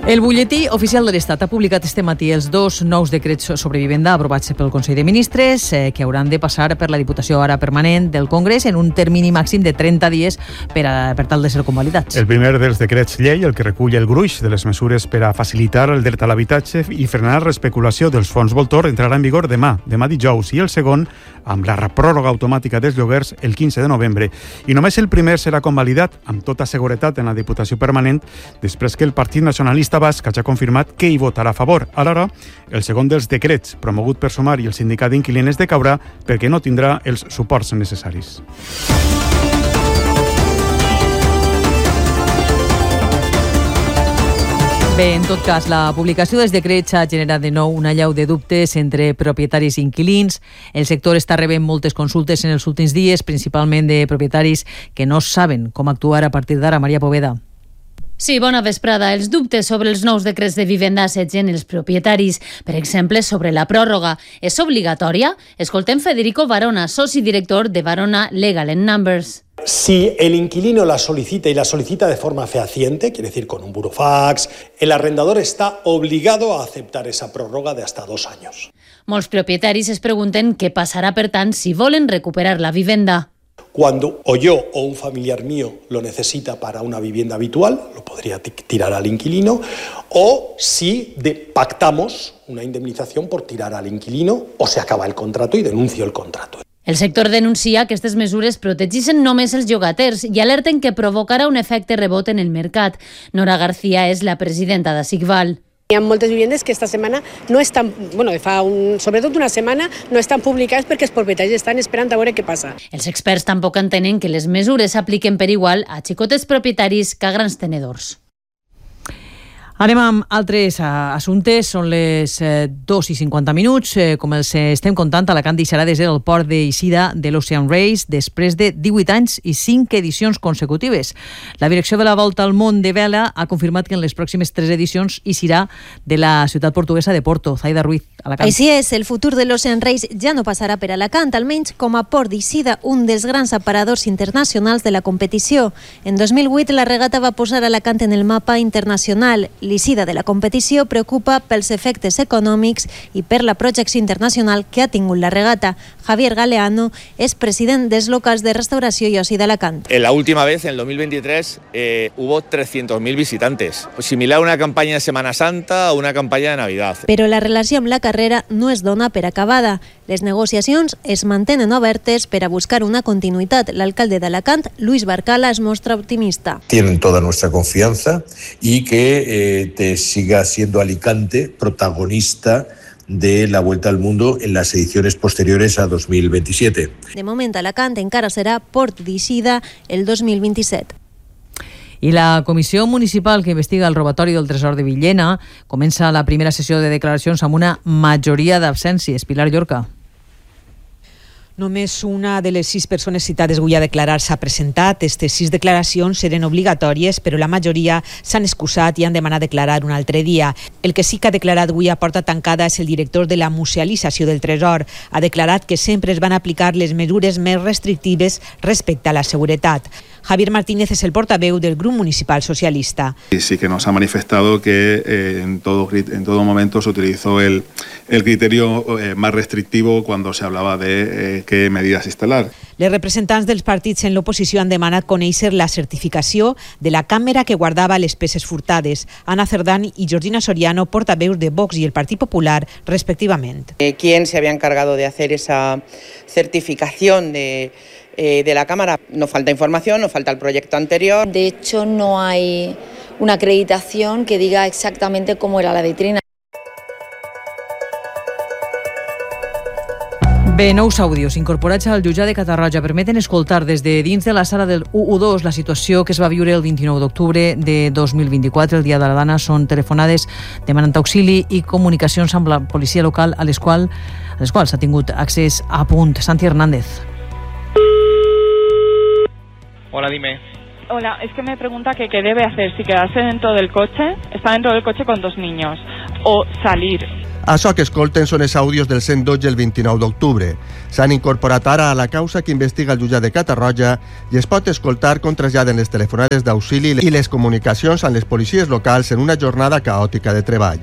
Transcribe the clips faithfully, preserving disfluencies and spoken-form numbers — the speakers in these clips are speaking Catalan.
El butlletí oficial de l'Estat ha publicat este matí els dos nous decrets sobre vivenda aprovats pel Consell de Ministres eh, que hauran de passar per la Diputació ara permanent del Congrés en un termini màxim de trenta dies per, a, per tal de ser convalidats. El primer dels decrets llei, el que recull el gruix de les mesures per a facilitar el dret a l'habitatge i frenar l'especulació dels fons voltor, entrarà en vigor demà, demà dijous, i el segon, amb la pròrroga automàtica dels lloguers, el quinze de novembre. I només el primer serà convalidat amb tota seguretat en la Diputació permanent després que el Partit Nacionalista Basc ha confirmat que hi votarà a favor. Alhora, el segon dels decrets promogut per Sumar i el sindicat d'inquilines decaurà perquè no tindrà els suports necessaris. Bé, en tot cas, la publicació dels decrets ha generat de nou una allau de dubtes entre propietaris i inquilins. El sector està rebent moltes consultes en els últims dies, principalment de propietaris que no saben com actuar a partir d'ara. Maria Poveda. Sí, bona vesprada. Els dubtes sobre els nous decrets de vivenda assetgen els propietaris. Per exemple, sobre la pròrroga. És obligatòria? Escoltem Federico Varona, soci director de Varona Legal and Numbers. Si el inquilino la solicita y la solicita de forma fehaciente, quiere decir con un burofax, el arrendador está obligado a aceptar esa prórroga de hasta dos años. Molts propietaris es pregunten què passarà, per tant, si volen recuperar la vivenda. Cuando o yo o un familiar mío lo necesita para una vivienda habitual, lo podría tirar al inquilino, o si de, pactamos una indemnización por tirar al inquilino o se acaba el contrato y denuncio el contrato. El sector denuncia que aquestes mesures protegeixen només els llogaters i alerten que provocarà un efecte rebot en el mercat. Nora García és la presidenta de Sigval. Hi ha moltes vivendes que esta setmana no estan, bueno, fa un, sobretot una setmana, no estan publicades perquè els propietaris estan esperant a veure què passa. Els experts tampoc entenen que les mesures s'apliquen per igual a xicotes propietaris que a grans tenedors. Anem amb altres assumptes. Són les dos i cinquanta minuts. Com els estem contant, Alacant deixarà de ser el port d'eixida de l'Ocean Race després de divuit anys i cinc edicions consecutives. La direcció de la Volta al Món de Vela ha confirmat que en les pròximes tres edicions hi serà de la ciutat portuguesa de Porto. Zaida Ruiz, Alacant. Així és, el futur de l'Ocean Race ja no passarà per Alacant, almenys com a port d'eixida, un dels grans aparadors internacionals de la competició. En dos mil vuit, la regata va posar Alacant en el mapa internacional. L'eixida de la competició preocupa pels efectes econòmics i per la projecció internacional que ha tingut la regata. Javier Galeano és president dels locals de restauració i oci d'Alacant. En la última vez, en el dos mil veintitrés, eh, hubo trescientos mil visitantes. Similar a una campaña de Semana Santa o una campaña de Navidad. Però la relació amb la carrera no es dona per acabada. Les negociacions es mantenen obertes per a buscar una continuïtat. L'alcalde d'Alacant, Luis Barcala, es mostra optimista. Tienen toda nuestra confianza y que eh, te siga siendo Alicante protagonista de la Vuelta al Mundo en las ediciones posteriores a dos mil veintisiete. De moment, Alacant encara serà port d'eixida el dos mil vint-i-set. I la comissió municipal que investiga el robatori del tresor de Villena comença la primera sessió de declaracions amb una majoria d'absències. Pilar Llorca. Només una de les sis persones citades avui a declarar s'ha presentat. Aquestes sis declaracions eren obligatòries, però la majoria s'han excusat i han demanat declarar un altre dia. El que sí que ha declarat avui a porta tancada és el director de la musealització del tresor. Ha declarat que sempre es van aplicar les mesures més restrictives respecte a la seguretat. Javier Martínez es el portaveu del Grupo Municipal Socialista. Y sí que nos ha manifestado que eh, en, todo, en todo momento se utilizó el, el criterio eh, más restrictivo cuando se hablaba de eh, qué medidas instalar. Les representants dels partits en l'oposició han demanat conèixer la certificació de la càmera que guardava les peces furtades. Ana Cerdán i Georgina Soriano, portaveus de Vox i el Partit Popular, respectivament. Eh, ¿Quién se había encargado de hacer esa certificación de... Eh, de la Cámara? No falta información, no falta el proyecto anterior. De hecho, no hay una acreditación que diga exactamente cómo era la vitrina. Bé, nous àudios incorporats al jutjat de Catarroja permeten escoltar des de dins de la sala del u u dos la situació que es va viure el vint-i-nou d'octubre de dos mil vint-i-quatre, el dia de la dona. Són telefonades demanant auxili i comunicacions amb la policia local a les, qual, a les quals s'ha tingut accés a punt. Santi Hernández. Hola, dime. Hola, es que me pregunta que qué debe hacer, si quedarse dentro del coche, está dentro del coche con dos niños, o salir. Això que escolten són els àudios del cent dotze el vint-i-nou d'octubre. S'han incorporat ara a la causa que investiga el jutjat de Catarroja i es pot escoltar com traslladen les telefonades d'auxili i les comunicacions amb les policies locals en una jornada caòtica de treball.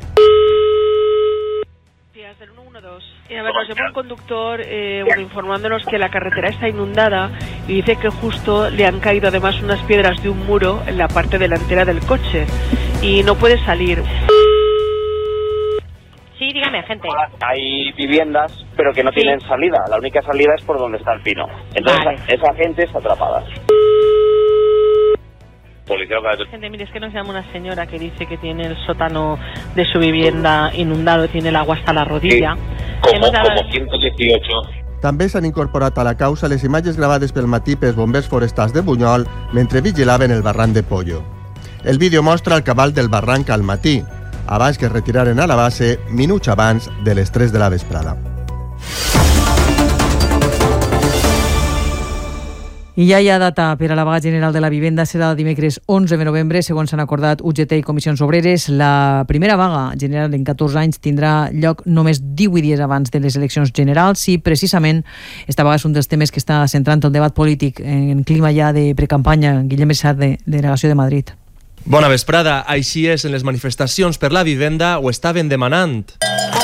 Eh, a ver, nos llama un conductor eh, bueno, informándonos que la carretera está inundada y dice que justo le han caído además unas piedras de un muro en la parte delantera del coche y no puede salir. Sí, dígame, gente. Hay viviendas, pero que no sí. tienen salida. La única salida es por donde está el pino. Entonces, vale. esa gente está atrapada. Policía local. Gente, mire, es que nos llama una señora que dice que tiene el sótano de su vivienda inundado, tiene el agua hasta la rodilla. Sí. Como, como ciento dieciocho. També s'han incorporat a la causa les imatges gravades pel matí pels bombers forestals de Bunyol mentre vigilaven el barranc de Pollo. El vídeo mostra el cabal del barranc al matí, abans que es retiraren a la base minuts abans de les tres de la vesprada. I ja hi ha data per a la vaga general de la vivenda, serà el dimecres onze de novembre, segons s'han acordat U G T i Comissions Obreres. La primera vaga general en catorze anys tindrà lloc només divuit dies abans de les eleccions generals i precisament esta vaga és un dels temes que està centrant el debat polític en clima ja de precampanya. Guillem Essart, de Delegació de Madrid. Bona vesprada. Així és, en les manifestacions per la vivenda ho estaven demanant.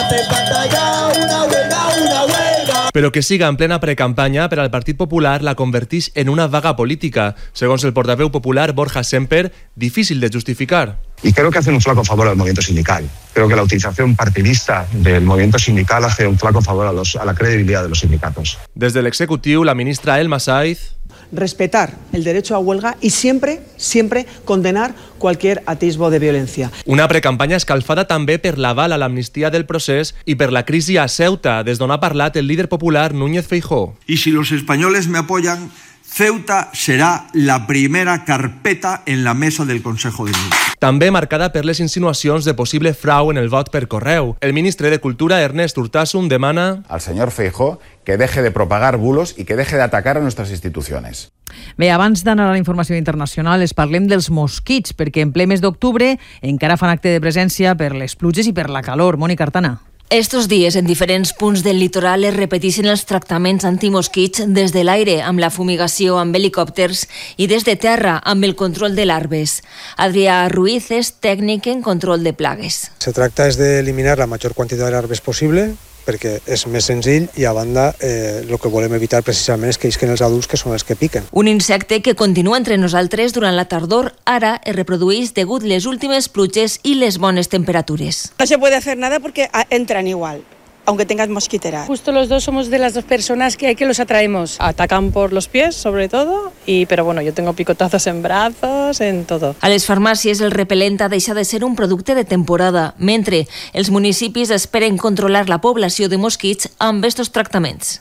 Però que siga en plena precampanya per al Partit Popular la converteix en una vaga política. Segons el portaveu popular Borja Semper, difícil de justificar. Y creo que hace un flaco favor al movimiento sindical. Creo que la utilización partidista del movimiento sindical hace un flaco favor a, los, a la credibilidad de los sindicatos. Des de l'executiu, la ministra Elma Saiz... respetar el derecho a huelga y siempre, siempre condenar cualquier atisbo de violencia. Una precampanya escalfada també per l'aval a l'amnistia del procés i per la crisi a Ceuta, des d'on ha parlat el líder popular Núñez Feijóo. Y si los españoles me apoyan, Ceuta será la primera carpeta en la mesa del Consejo de Ministros. També marcada per les insinuacions de possible frau en el vot per correu. El ministre de Cultura, Ernest Urtasun, demana al señor Feijóo que deje de propagar bulos y que deje de atacar a nuestras instituciones. Bé, abans d'anar a la informació internacional, es parlem dels mosquits, perquè en ple mes d'octubre encara fan acte de presència per les pluges i per la calor. Mònica Artana. Estos dies, en diferents punts del litoral es repeteixen els tractaments antimosquits des de l'aire, amb la fumigació amb helicòpters, i des de terra, amb el control de larves. Adrià Ruiz és tècnic en control de plagues. Se tracta és d'eliminar la major quantitat de larves possible, perquè és més senzill i a banda eh, el que volem evitar precisament és que isquen els adults, que són els que piquen. Un insecte que continua entre nosaltres durant la tardor, ara es reprodueix degut les últimes pluges i les bones temperatures. No se puede hacer nada porque entran igual, aunque tengas mosquitera. Justo los dos somos de las dos personas que hay que los atraemos. Atacan por los pies, sobre todo, y pero bueno, yo tengo picotazos en brazos, en todo. A les farmàcies el repel·lent ha deixat de ser un producte de temporada, mentre els municipis esperen controlar la població de mosquits amb estos tractaments.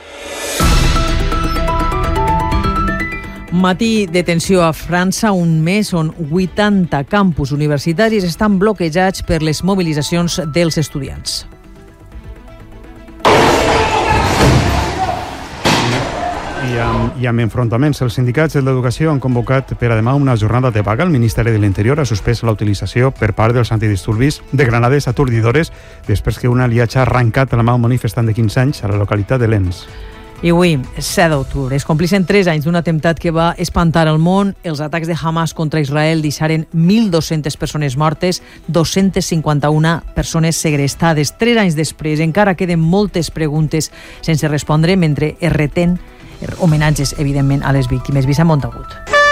Matí de tensió a França, un mes on vuitanta campus universitaris estan bloquejats per les mobilitzacions dels estudiants. I amb, I amb enfrontaments, els sindicats de l'educació han convocat per a demà una jornada de vaga. El Ministeri de l'Interior ha suspès la utilització per part dels antidisturbis de granades atordidores després que un aliatge ha arrencat a la mà un manifestant de quinze anys a la localitat de Lens. I avui, set d'octubre, es complixen tres anys d'un atemptat que va espantar el món. Els atacs de Hamas contra Israel deixaren mil dos-centes persones mortes, dos-centes cinquanta-una persones segrestades. Tres anys després encara queden moltes preguntes sense respondre mentre es retén homenatges, evidentment, a les víctimes. Vicent Montagut.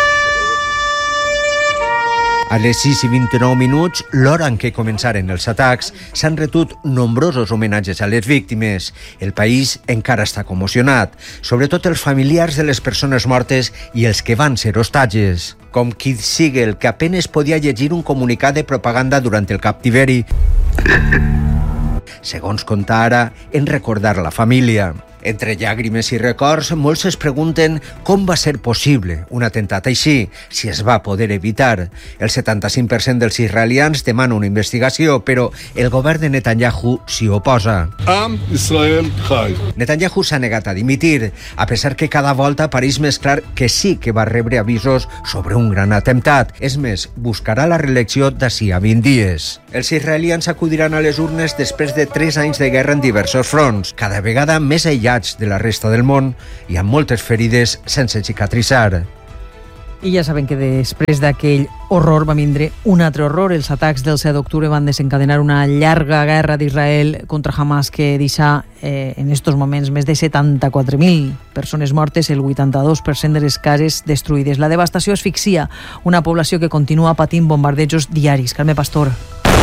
A les sis i vint-i-nou minuts, l'hora en què començaren els atacs, s'han retut nombrosos homenatges a les víctimes. El país encara està commocionat, sobretot els familiars de les persones mortes i els que van ser hostatges, com Keith Siegel, que apenes podia llegir un comunicat de propaganda durant el captiveri. Segons conta ara, en recordar la família. Entre llàgrimes i records, molts es pregunten com va ser possible un atemptat així, si es va poder evitar. El setanta-cinc per cent dels israelians demana una investigació, però el govern de Netanyahu s'hi oposa. Am Israel Chai. Netanyahu s'ha negat a dimitir, a pesar que cada volta pareix més clar que sí que va rebre avisos sobre un gran atemptat. És més, buscarà la reelecció d'ací a vint dies. Els israelians acudiran a les urnes després de tres anys de guerra en diversos fronts, cada vegada més aïllats de la resta del món i amb moltes ferides sense cicatritzar. I ja saben que després d'aquell horror va vindre un altre horror. Els atacs del set d'octubre van desencadenar una llarga guerra d'Israel contra Hamas que deixa eh, en estos moments més de setanta-quatre mil persones mortes, el vuitanta-dos per cent de les cases destruïdes. La devastació asfixia una població que continua patint bombardejos diaris. Carme Pastor.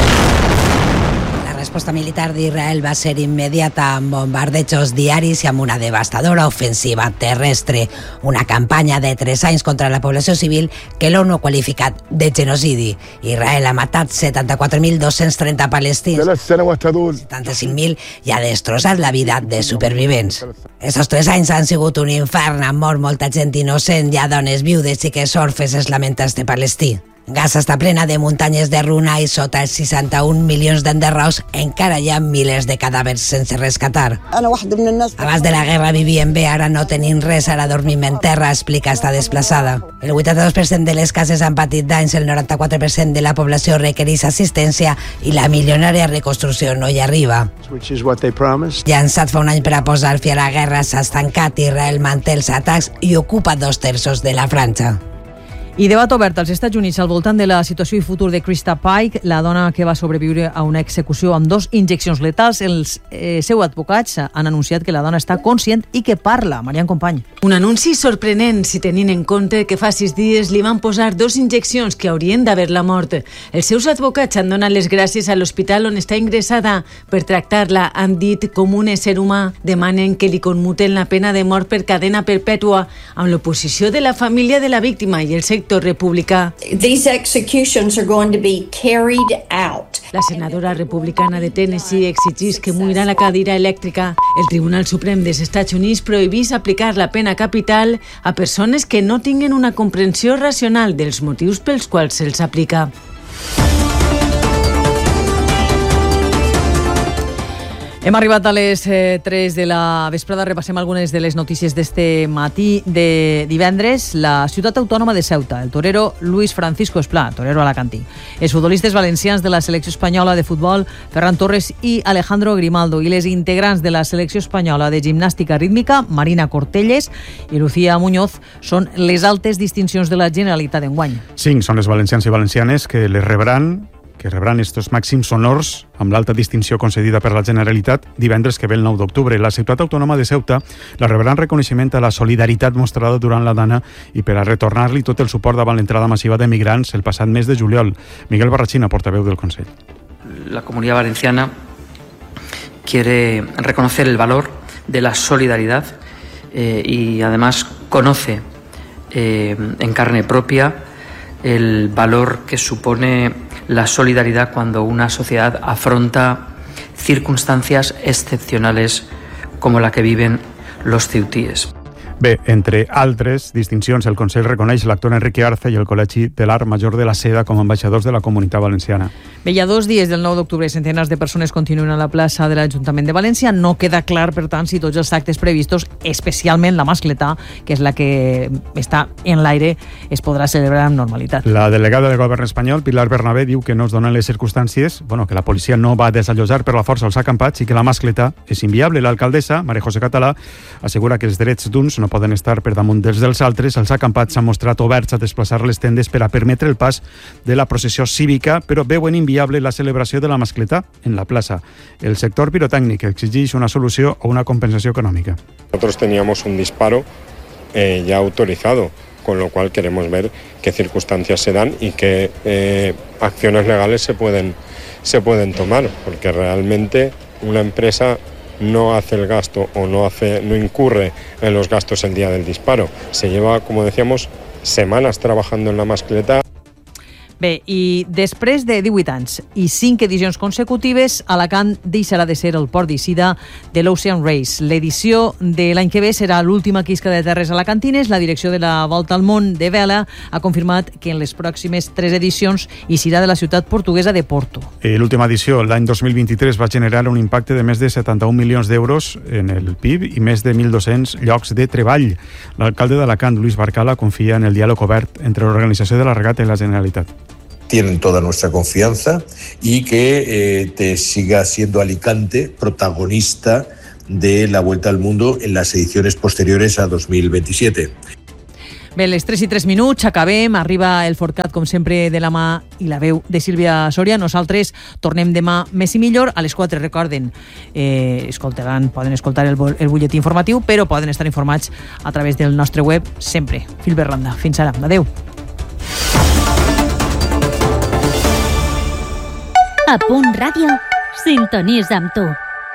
La resposta militar d'Israel va ser immediata amb bombardejos diaris i amb una devastadora ofensiva terrestre. Una campanya de tres anys contra la població civil que l'ONU ha qualificat de genocidi. Israel ha matat setanta-quatre mil dos-cents trenta palestins, setanta-cinc mil i ha destrossat la vida de supervivents. Estos tres anys han sigut un infern, han mort molta gent innocent, hi ha dones viudes i que orfes es lamenta este palestí. Gaza està plena de muntanyes de runa i sota els seixanta-un milions d'enderrocs encara hi ha milers de cadàvers sense rescatar. Abans de la guerra vivien bé, ara no tenim res, ara dormim en terra, explica esta desplaçada. El vuitanta-dos per cent de les cases han patit danys, el noranta-quatre per cent de la població requereix assistència i la milionària reconstrucció no hi arriba. Llançat fa un any per a posar fi a la guerra, s'ha estancat, Israel manté els atacs i ocupa dos terços de la franja. I debat obert als Estats Units al voltant de la situació i futur de Krista Pike, la dona que va sobreviure a una execució amb dos injeccions letals. Els eh, seus advocats han anunciat que la dona està conscient i que parla. Marian Company. Un anunci sorprenent si tenint en compte que fa sis dies li van posar dos injeccions que haurien d'haver-la mort. Els seus advocats han donat les gràcies a l'hospital on està ingressada per tractar-la. Han dit com un ésser humà. Demanen que li commuten la pena de mort per cadena perpètua amb l'oposició de la família de la víctima i el sector republicà. These executions are going to be carried out. La senadora republicana de Tennessee exigís que muirà la cadira elèctrica. El Tribunal Suprem dels Estats Units prohibís aplicar la pena capital a persones que no tinguen una comprensió racional dels motius pels quals se'ls aplica. Hem arribat a les eh, tres de la vesprada. Repassem algunes de les notícies d'este matí de divendres. La ciutat autònoma de Ceuta, el torero Luis Francisco Esplà, torero alacantí. Els futbolistes valencians de la selecció espanyola de futbol, Ferran Torres i Alejandro Grimaldo, i les integrants de la selecció espanyola de gimnàstica rítmica, Marina Cortelles i Lucía Muñoz, són les altes distincions de la Generalitat d'enguany. Cinc són les valencians i valencianes que les rebran que rebran estos màxims honors amb l'alta distinció concedida per la Generalitat divendres que ve el nou d'octubre. La ciutat autònoma de Ceuta la rebrà en reconeixement a la solidaritat mostrada durant la Dana i per a retornar-li tot el suport davant l'entrada massiva de migrants el passat mes de juliol. Miguel Barrachina, portaveu del Consell. La Comunidad Valenciana quiere reconocer el valor de la solidaridad eh, y además conoce eh, en carne propia el valor que supone la solidaridad cuando una sociedad afronta circunstancias excepcionales como la que viven los ceutíes. Bé, entre altres distincions, el Consell reconeix l'actor Enrique Arce i el Col·legi de l'Art Major de la Seda com a ambaixadors de la Comunitat Valenciana. Bé, hi ha dos dies del nou d'octubre, centenars de persones continuen a la plaça de l'Ajuntament de València. No queda clar, per tant, si tots els actes previstos, especialment la mascletà, que és la que està en l'aire, es podrà celebrar amb normalitat. La delegada del govern espanyol, Pilar Bernabé, diu que no es donen les circumstàncies, bueno, que la policia no va desallotjar per la força els acampats i que la mascletà és inviable. L'alcaldessa, Maria José Català, assegura que els drets d'uns no poden estar per damunt dels dels altres. Els acampats s'han mostrat oberts a desplaçar les tendes per a permetre el pas de la processió cívica, però veuen inviable la celebració de la mascletà en la plaça. El sector pirotècnic exigeix una solució o una compensació econòmica. Nosotros teníamos un disparo eh, ya autorizado, con lo cual queremos ver qué circunstancias se dan y qué eh, acciones legales se pueden, se pueden tomar, porque realmente una empresa no hace el gasto o no hace, no incurre en los gastos el día del disparo. Se lleva, como decíamos, semanas trabajando en la mascleta. Bé, i després de divuit anys i cinc edicions consecutives, Alacant deixarà de ser el port d'eixida de l'Ocean Race. L'edició de l'any que ve serà l'última quisca de terres alacantines. La direcció de la Volta al Món de Vela ha confirmat que en les pròximes tres edicions eixirà de la ciutat portuguesa de Porto. L'última edició, l'any dos mil vint-i-tres, va generar un impacte de més de setanta-un milions d'euros en el P I B i més de mil dos-cents llocs de treball. L'alcalde d'Alacant, Luis Barcala, confia en el diàleg obert entre l'organització de la regata i la Generalitat. Tienen toda nuestra confianza y que eh, te siga siendo Alicante protagonista de la Vuelta al Mundo en las ediciones posteriores a dos mil veintisiete. Bé, les tres i tres minuts, acabem, arriba el Forcat, com sempre, de la mà i la veu de Sílvia Soria. Nosaltres tornem demà més i millor. A les quatre, recorden, eh, escoltaran, poden escoltar el, el butlletí informatiu, però poden estar informats a través del nostre web, sempre. Fil Berlanda. Fins ara. Adéu. A Punt Ràdio, sintonitza amb tu.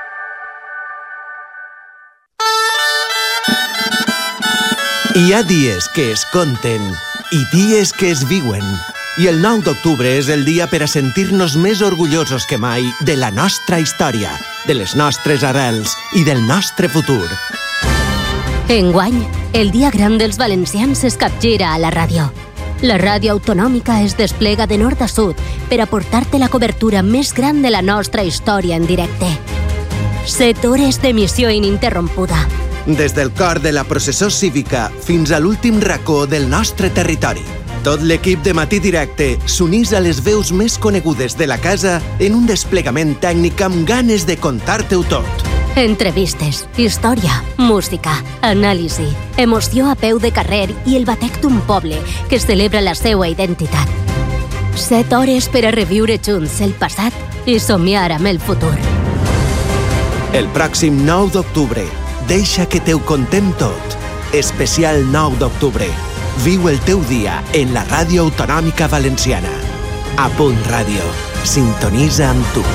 Hi ha dies que es conten i dies que es viuen. I el nou d'octubre és el dia per a sentir-nos més orgullosos que mai de la nostra història, de les nostres arrels i del nostre futur. Enguany, el dia gran dels valencians es capgira a la ràdio. La ràdio autonòmica es desplega de nord a sud per aportar-te la cobertura més gran de la nostra història en directe. Set hores d'emissió ininterrompuda. Des del cor de la processó cívica fins a l'últim racó del nostre territori. Tot l'equip de Matí Directe s'unís a les veus més conegudes de la casa en un desplegament tècnic amb ganes de contar-te-ho tot. Entrevistes, història, música, anàlisi, emoció a peu de carrer i el batec d'un poble que celebra la seva identitat. Set hores per a reviure junts el passat i somiar amb el futur. El pròxim nou d'octubre, deixa que te ho contem tot. Especial nou d'octubre. Viu el teu dia en la Ràdio Autonòmica Valenciana. A Punt Ràdio. Sintonitza amb tu.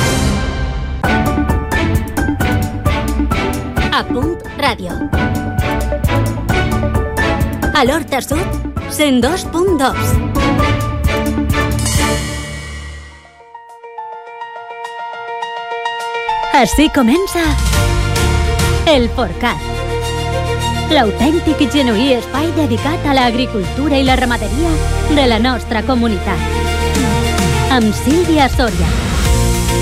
A Punt Ràdio. A l'Horta Sud, cent dos punt dos. Així comença El Forcat, l'autèntic i genuí espai dedicat a l'agricultura i la ramaderia de la nostra comunitat. Amb Sílvia Soria.